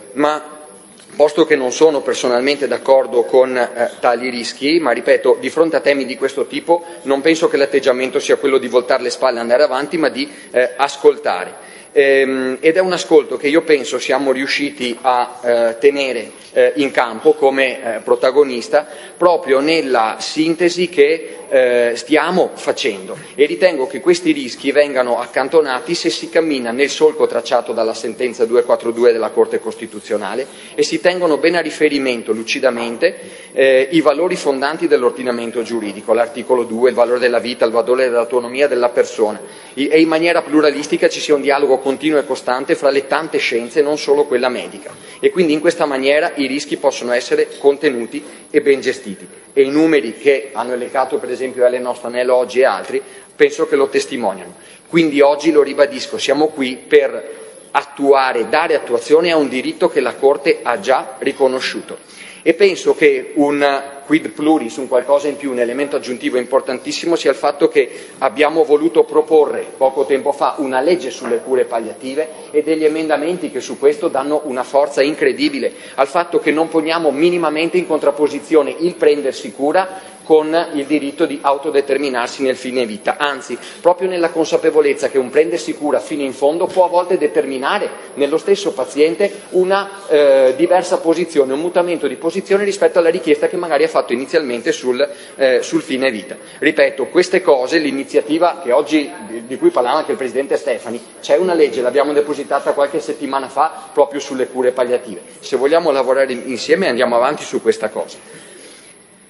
Ma posto che non sono personalmente d'accordo con eh, tali rischi, ma ripeto, di fronte a temi di questo tipo non penso che l'atteggiamento sia quello di voltare le spalle e andare avanti, ma di eh, ascoltare. Ehm, ed è un ascolto che io penso siamo riusciti a eh, tenere eh, in campo come eh, protagonista proprio nella sintesi che eh, stiamo facendo, e ritengo che questi rischi vengano accantonati se si cammina nel solco tracciato dalla sentenza duecentoquarantadue della Corte Costituzionale e si tengono bene a riferimento lucidamente eh, i valori fondanti dell'ordinamento giuridico, l'articolo due, il valore della vita, il valore dell'autonomia della persona, e in maniera pluralistica ci sia un dialogo continuo e costante fra le tante scienze, non solo quella medica, e quindi in questa maniera i rischi possono essere contenuti e ben gestiti, e i numeri che hanno elencato per esempio Elena Ostanello oggi e altri penso che lo testimoniano. Quindi oggi, lo ribadisco, siamo qui per attuare, dare attuazione a un diritto che la Corte ha già riconosciuto, e penso che un quid pluris, un qualcosa in più, un elemento aggiuntivo importantissimo sia il fatto che abbiamo voluto proporre poco tempo fa una legge sulle cure palliative e degli emendamenti che su questo danno una forza incredibile al fatto che non poniamo minimamente in contrapposizione il prendersi cura con il diritto di autodeterminarsi nel fine vita, anzi, proprio nella consapevolezza che un prendersi cura fino in fondo può a volte determinare nello stesso paziente una eh, diversa posizione, un mutamento di posizione rispetto alla richiesta che magari ha fatto inizialmente sul, eh, sul fine vita. Ripeto, queste cose, l'iniziativa che oggi, di cui parlava anche il Presidente Stefani, c'è una legge, l'abbiamo depositata qualche settimana fa proprio sulle cure palliative. Se vogliamo lavorare insieme andiamo avanti su questa cosa.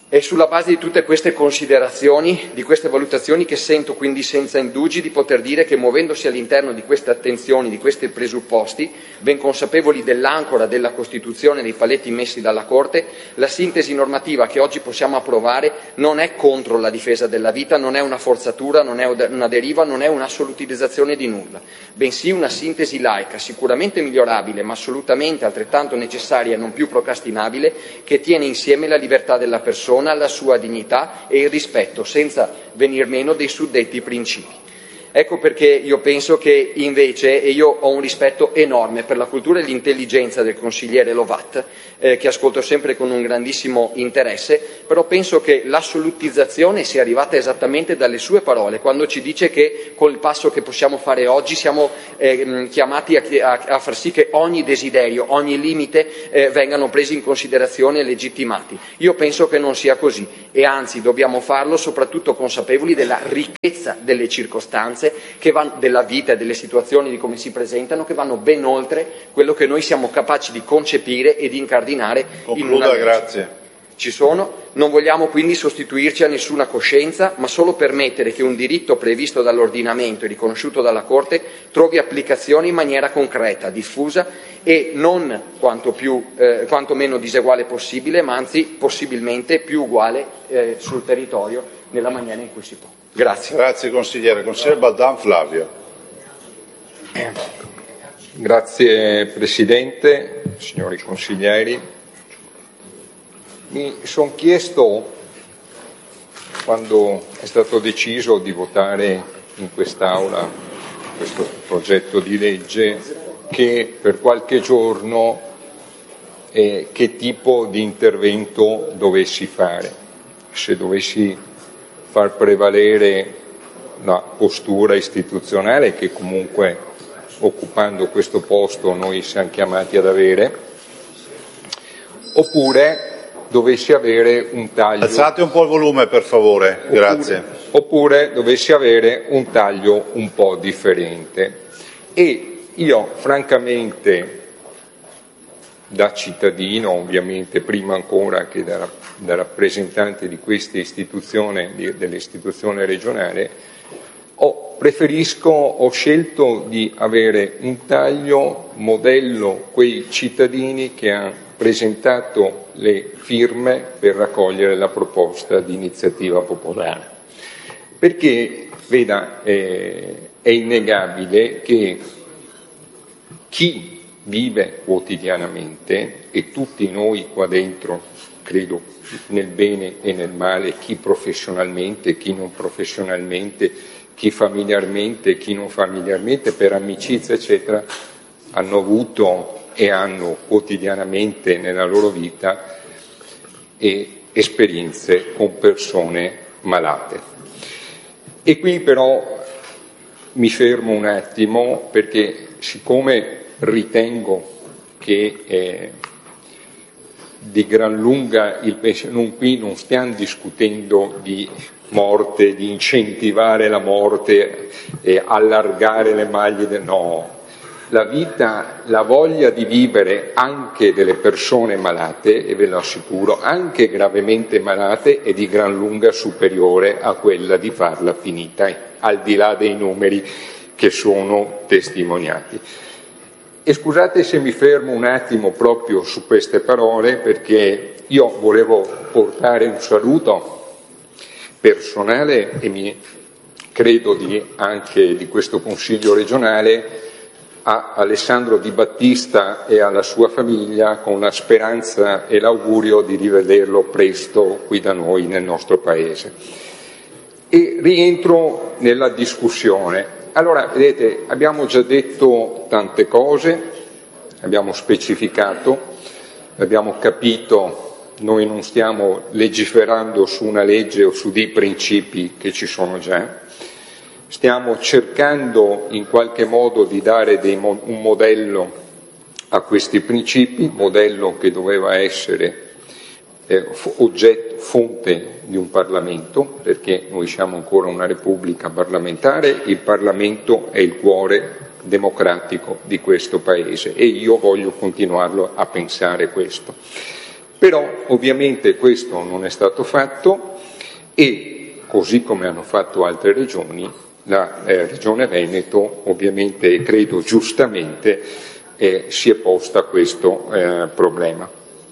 È sulla base di tutte queste considerazioni, di queste valutazioni, che sento quindi senza indugi di poter dire che, muovendosi all'interno di queste attenzioni, di questi presupposti, ben consapevoli dell'ancora della Costituzione, dei paletti messi dalla Corte, la sintesi normativa che oggi possiamo approvare non è contro la difesa della vita, non è una forzatura, non è una deriva, non è un'assolutilizzazione di nulla, bensì una sintesi laica, sicuramente migliorabile, ma assolutamente altrettanto necessaria e non più procrastinabile, che tiene insieme la libertà della persona, la sua dignità e il rispetto, senza venir meno, dei suddetti principi. Ecco perché io penso che invece, e io ho un rispetto enorme per la cultura e l'intelligenza del consigliere Lovat, eh, che ascolto sempre con un grandissimo interesse, però penso che l'assolutizzazione sia arrivata esattamente dalle sue parole, quando ci dice che col passo che possiamo fare oggi siamo eh, chiamati a, a, a far sì che ogni desiderio, ogni limite eh, vengano presi in considerazione e legittimati. Io penso che non sia così, e anzi dobbiamo farlo soprattutto consapevoli della ricchezza delle circostanze che vanno, della vita e delle situazioni, di come si presentano, che vanno ben oltre quello che noi siamo capaci di concepire e di incardinare. Concluda, in una legge. Grazie. Ci sono, non vogliamo quindi sostituirci a nessuna coscienza, ma solo permettere che un diritto previsto dall'ordinamento e riconosciuto dalla Corte trovi applicazione in maniera concreta, diffusa e non quanto, più, eh, quanto meno diseguale possibile, ma anzi possibilmente più uguale eh, sul territorio nella maniera in cui si può. Grazie. Grazie consigliere. Consigliere Baldan Flavio. Grazie Presidente, signori consiglieri. Mi sono chiesto, quando è stato deciso di votare in quest'Aula questo progetto di legge, che per qualche giorno eh, che tipo di intervento dovessi fare, se dovessi far prevalere la postura istituzionale che comunque, occupando questo posto, noi siamo chiamati ad avere, oppure dovessi avere un taglio. Alzate un po' il volume, per favore, oppure, grazie. Oppure dovessi avere un taglio un po' differente. E io, francamente, da cittadino, ovviamente, prima ancora che da, da rappresentante di questa istituzione, di, dell'istituzione regionale, ho, preferisco, ho scelto di avere un taglio modello quei cittadini che hanno presentato le firme per raccogliere la proposta di iniziativa popolare. Perché, veda, eh, è innegabile che chi vive quotidianamente, e tutti noi qua dentro, credo, nel bene e nel male, chi professionalmente, chi non professionalmente, chi familiarmente, chi non familiarmente, per amicizia, eccetera, hanno avuto e hanno quotidianamente nella loro vita e esperienze con persone malate. E qui però mi fermo un attimo, perché siccome ritengo che eh, di gran lunga il non, qui non stiamo discutendo di morte, di incentivare la morte e allargare le maglie del no. La vita, la voglia di vivere anche delle persone malate, e ve lo assicuro, anche gravemente malate, è di gran lunga superiore a quella di farla finita, al di là dei numeri che sono testimoniati. E scusate se mi fermo un attimo proprio su queste parole, perché io volevo portare un saluto personale e mi credo di, anche di questo Consiglio regionale, a Alessandro Di Battista e alla sua famiglia, con la speranza e l'augurio di rivederlo presto qui da noi nel nostro Paese. E rientro nella discussione. Allora, vedete, abbiamo già detto tante cose, abbiamo specificato, abbiamo capito, noi non stiamo legiferando su una legge o su dei principi che ci sono già. Stiamo cercando in qualche modo di dare dei mo- un modello a questi principi, modello che doveva essere eh, oggetto, fonte di un Parlamento, perché noi siamo ancora una Repubblica parlamentare, il Parlamento è il cuore democratico di questo Paese e io voglio continuarlo a pensare questo. Però ovviamente questo non è stato fatto e, così come hanno fatto altre regioni, la eh, Regione Veneto ovviamente, credo giustamente, eh, si è posta questo eh, problema.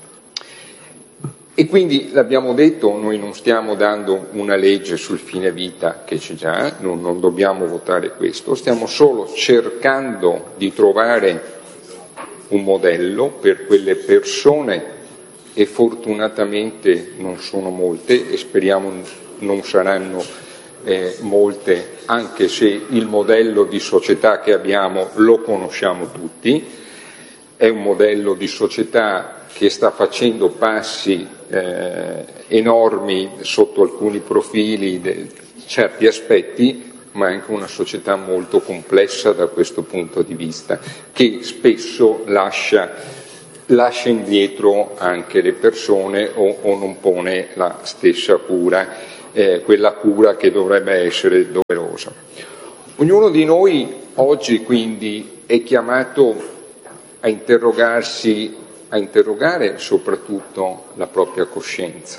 E quindi l'abbiamo detto, noi non stiamo dando una legge sul fine vita che c'è già, non, non dobbiamo votare questo, stiamo solo cercando di trovare un modello per quelle persone, e fortunatamente non sono molte e speriamo non saranno eh, molte, anche se il modello di società che abbiamo lo conosciamo tutti, è un modello di società che sta facendo passi eh, enormi sotto alcuni profili, de, certi aspetti, ma è anche una società molto complessa da questo punto di vista, che spesso lascia lascia indietro anche le persone o, o non pone la stessa cura, eh, quella cura che dovrebbe essere doverosa. Ognuno di noi oggi quindi è chiamato a interrogarsi, a interrogare soprattutto la propria coscienza.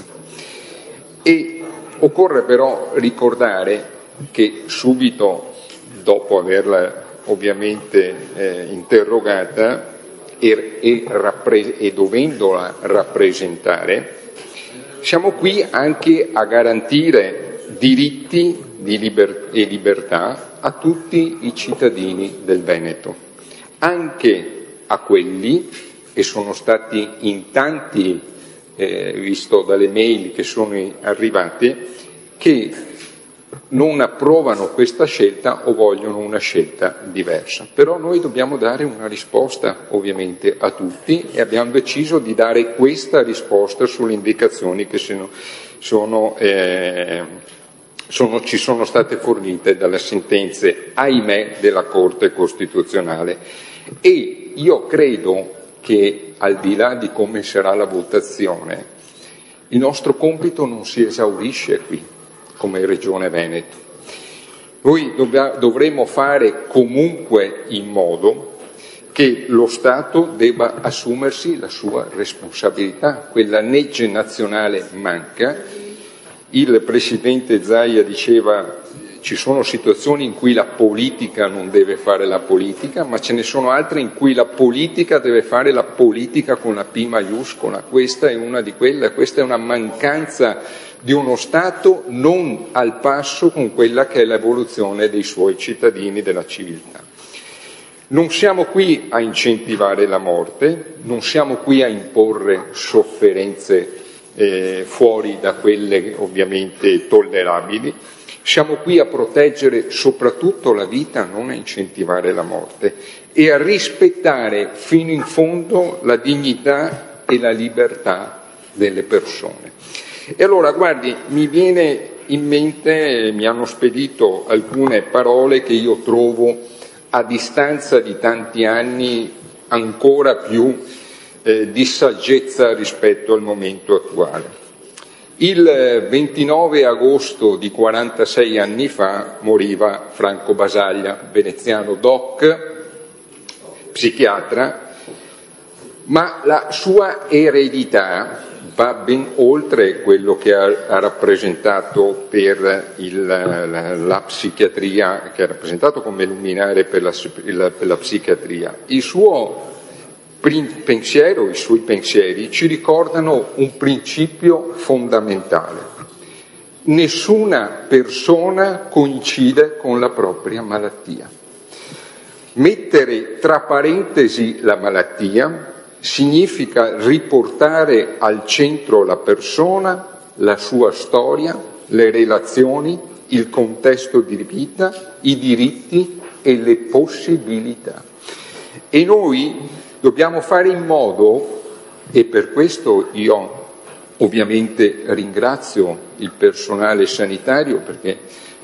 E occorre però ricordare che subito dopo averla ovviamente eh, interrogata E, e, rappre- e dovendola rappresentare, siamo qui anche a garantire diritti di liber- e libertà a tutti i cittadini del Veneto, anche a quelli, e sono stati in tanti, eh, visto dalle mail che sono arrivate, che non approvano questa scelta o vogliono una scelta diversa. Però noi dobbiamo dare una risposta ovviamente a tutti e abbiamo deciso di dare questa risposta sulle indicazioni che sono, sono, eh, sono, ci sono state fornite dalle sentenze, ahimè, della Corte Costituzionale. E io credo che, al di là di come sarà la votazione, il nostro compito non si esaurisce qui come Regione Veneto. Noi dobbia, dovremo fare comunque in modo che lo Stato debba assumersi la sua responsabilità. Quella legge nazionale manca. Il Presidente Zaia diceva: ci sono situazioni in cui la politica non deve fare la politica, ma ce ne sono altre in cui la politica deve fare la politica con la P maiuscola. Questa è una di quelle, questa è una mancanza di uno Stato non al passo con quella che è l'evoluzione dei suoi cittadini, della civiltà. Non siamo qui a incentivare la morte, non siamo qui a imporre sofferenze eh, fuori da quelle ovviamente tollerabili, siamo qui a proteggere soprattutto la vita, non a incentivare la morte, e a rispettare fino in fondo la dignità e la libertà delle persone. E allora, guardi, mi viene in mente, mi hanno spedito alcune parole che io trovo a distanza di tanti anni ancora più eh, di saggezza rispetto al momento attuale. Il ventinove agosto di quarantasei anni fa moriva Franco Basaglia, veneziano doc, psichiatra, ma la sua eredità va ben oltre quello che ha, ha rappresentato per il, la, la psichiatria, che ha rappresentato come luminare per la, la, per la psichiatria. Il suo pensiero, i suoi pensieri ci ricordano un principio fondamentale: nessuna persona coincide con la propria malattia. Mettere tra parentesi la malattia significa riportare al centro la persona, la sua storia, le relazioni, il contesto di vita, i diritti e le possibilità. E noi dobbiamo fare in modo, e per questo io ovviamente ringrazio il personale sanitario, perché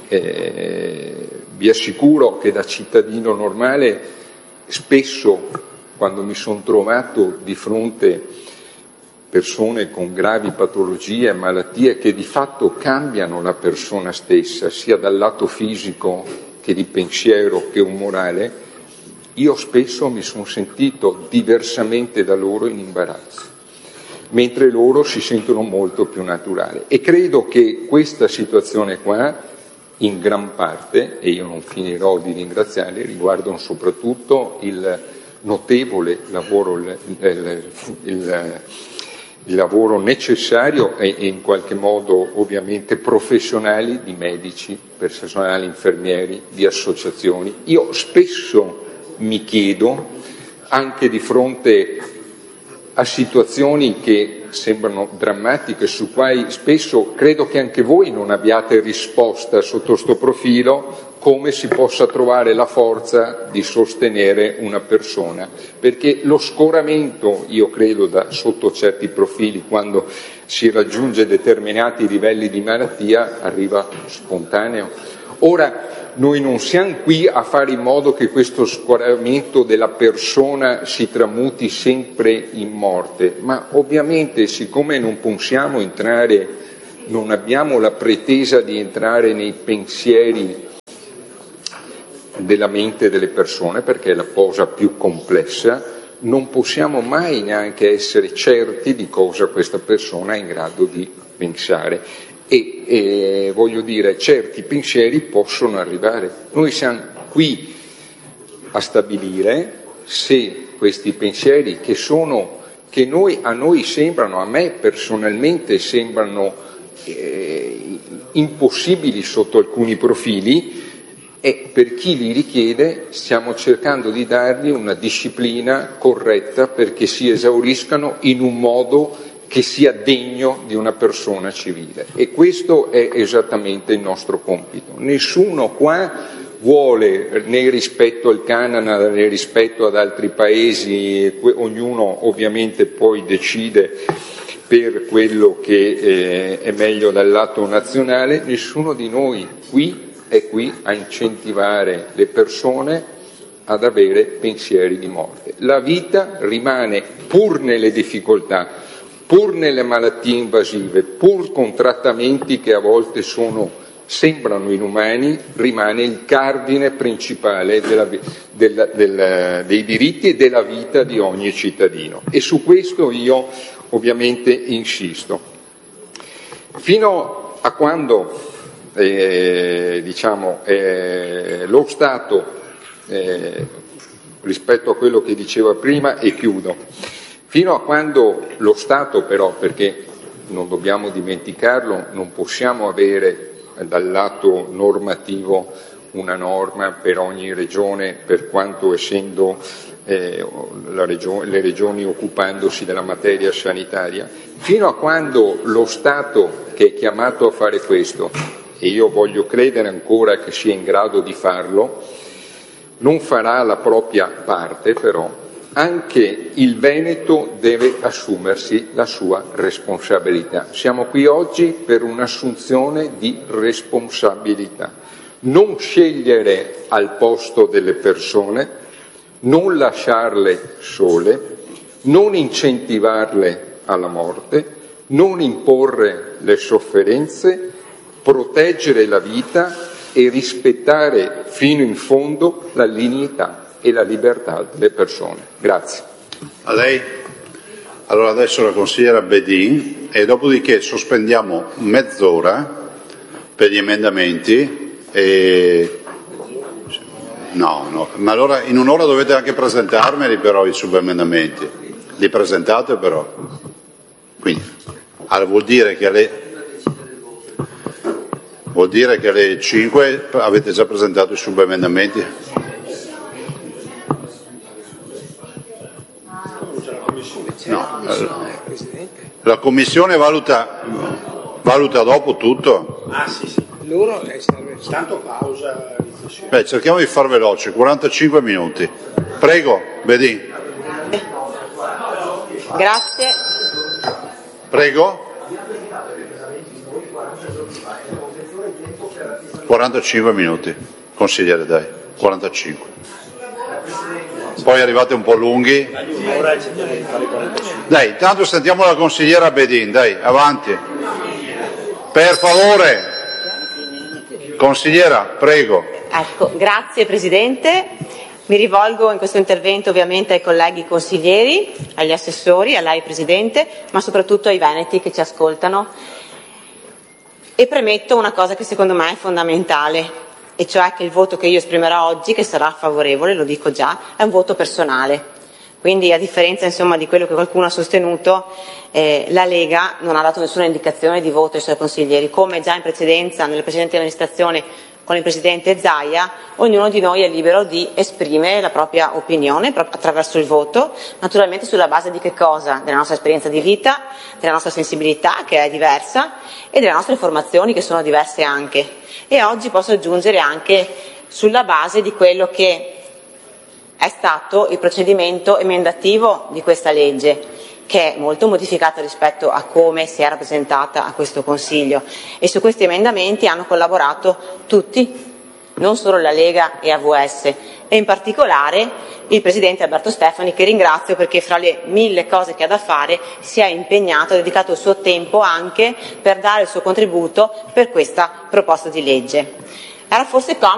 eh, vi assicuro che da cittadino normale spesso, quando mi sono trovato di fronte persone con gravi patologie e malattie che di fatto cambiano la persona stessa, sia dal lato fisico che di pensiero che umorale, io spesso mi sono sentito diversamente da loro in imbarazzo. mentre loro si sentono molto più naturali. E credo che questa situazione qua, in gran parte, e io non finirò di ringraziarli, riguardano soprattutto il notevole lavoro, il, il, il, il lavoro necessario e, e in qualche modo ovviamente professionali di medici, personali, infermieri, di associazioni. Io spesso mi chiedo, anche di fronte a situazioni che sembrano drammatiche, su cui spesso credo che anche voi non abbiate risposta sotto sto profilo, come si possa trovare la forza di sostenere una persona, perché lo scoramento, io credo, da sotto certi profili, quando si raggiunge determinati livelli di malattia, arriva spontaneo. Ora, noi non siamo qui a fare in modo che questo scoramento della persona si tramuti sempre in morte, ma ovviamente, siccome non possiamo entrare, non abbiamo la pretesa di entrare nei pensieri della mente delle persone, perché è la cosa più complessa, non possiamo mai neanche essere certi di cosa questa persona è in grado di pensare. E, e voglio dire, certi pensieri possono arrivare. Noi siamo qui a stabilire se questi pensieri, che sono, che noi, a noi sembrano, a me personalmente sembrano eh, impossibili sotto alcuni profili, e per chi li richiede stiamo cercando di dargli una disciplina corretta perché si esauriscano in un modo che sia degno di una persona civile. E questo è esattamente il nostro compito. Nessuno qua vuole, né rispetto al Canada né rispetto ad altri paesi, ognuno ovviamente poi decide per quello che eh, è meglio dal lato nazionale, nessuno di noi qui è qui a incentivare le persone ad avere pensieri di morte. La vita rimane, pur nelle difficoltà, pur nelle malattie invasive, pur con trattamenti che a volte sono, sembrano inumani, rimane il cardine principale della, della, della, dei diritti e della vita di ogni cittadino. E su questo io ovviamente insisto. Fino a quando eh, diciamo, eh, lo Stato, eh, rispetto a quello che diceva prima, e chiudo, fino a quando lo Stato però, perché non dobbiamo dimenticarlo, non possiamo avere dal lato normativo una norma per ogni regione, per quanto essendo eh, la regione, le regioni occupandosi della materia sanitaria, fino a quando lo Stato, che è chiamato a fare questo, e io voglio credere ancora che sia in grado di farlo, non farà la propria parte, però anche il Veneto deve assumersi la sua responsabilità. Siamo qui oggi per un'assunzione di responsabilità. Non scegliere al posto delle persone, non lasciarle sole, non incentivarle alla morte, non imporre le sofferenze, proteggere la vita e rispettare fino in fondo la dignità e la libertà delle persone. Grazie. A lei. Allora adesso la consigliera Bedin e dopodiché sospendiamo mezz'ora per gli emendamenti e... No, no, ma allora in un'ora dovete anche presentarmeli però i subemendamenti. Li presentate però. Quindi, allora vuol dire che alle... vuol dire che alle cinque avete già presentato i subemendamenti? No, la Commissione valuta, valuta dopo tutto? Ah sì, sì. Loro tanto pausa. Beh, cerchiamo di far veloce, quarantacinque minuti. Prego, Bedin. Grazie. Prego. quarantacinque minuti, consigliere, dai, quarantacinque. Poi arrivate un po' lunghi. Dai, intanto sentiamo la consigliera Bedin, dai, avanti. Per favore. Consigliera, prego. Ecco, grazie Presidente. Mi rivolgo in questo intervento ovviamente ai colleghi consiglieri, agli assessori, a lei Presidente, ma soprattutto ai veneti che ci ascoltano. E premetto una cosa che secondo me è fondamentale, e cioè che il voto che io esprimerò oggi, che sarà favorevole, lo dico già, è un voto personale. Quindi, a differenza insomma di quello che qualcuno ha sostenuto, eh, la Lega non ha dato nessuna indicazione di voto ai suoi consiglieri. Come già in precedenza, nelle precedenti amministrazioni con il Presidente Zaia, ognuno di noi è libero di esprimere la propria opinione attraverso il voto, naturalmente sulla base di che cosa? Della nostra esperienza di vita, della nostra sensibilità, che è diversa, e delle nostre formazioni, che sono diverse anche. E oggi posso aggiungere anche sulla base di quello che è stato il procedimento emendativo di questa legge, che è molto modificata rispetto a come si era presentata a questo Consiglio, e su questi emendamenti hanno collaborato tutti, non solo la Lega e A V S, e in particolare il Presidente Alberto Stefani, che ringrazio perché fra le mille cose che ha da fare si è impegnato, ha dedicato il suo tempo anche per dare il suo contributo per questa proposta di legge. Era forse comodo